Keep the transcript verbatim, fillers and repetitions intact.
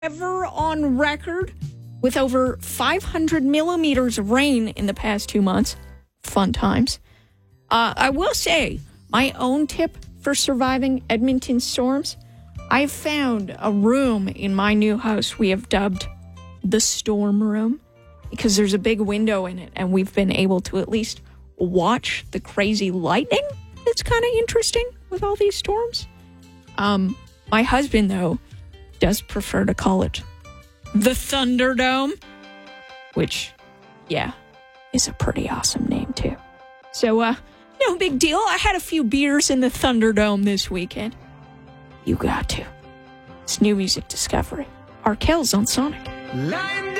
ever on record with over five hundred millimeters of rain in the past two months. Fun times. Uh, I will say, my own tip for surviving Edmonton storms, I've found a room in my new house we have dubbed the storm room because there's a big window in it and we've been able to at least watch the crazy lightning. It's kind of interesting with all these storms. Um, my husband, though, does prefer to call it the Thunderdome, which, yeah, is a pretty awesome name, too. So, uh, no big deal. I had a few beers in the Thunderdome this weekend. You got to. It's new music discovery. Arkells on Sonic.